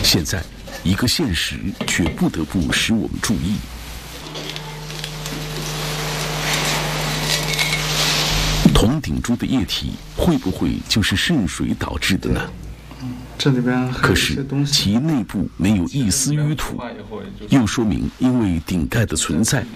现在，一个现实却不得不使我们注意。铜鼎珠的液体会不会就是渗水导致的呢？ 这里边可是其内部没有一丝淤土，又说明因为鼎盖的存在